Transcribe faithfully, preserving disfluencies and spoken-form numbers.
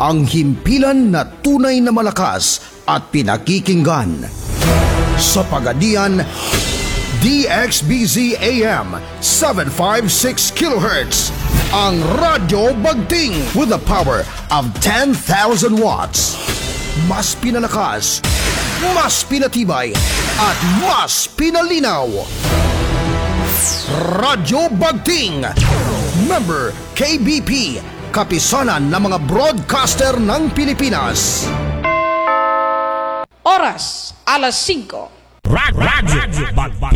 ang himpilan na tunay na malakas at pinakikinggan. Sa Pagadian, D X B Z A M seven fifty-six kilohertz, ang Radyo Bagting with a power of ten thousand watts. Mas pinalakas, mas pinatibay, at mas pinalinaw. Radyo Bagting, member K B P, kapisanan ng mga broadcaster ng Pilipinas. Oras, alas singko. Radyo Bagting.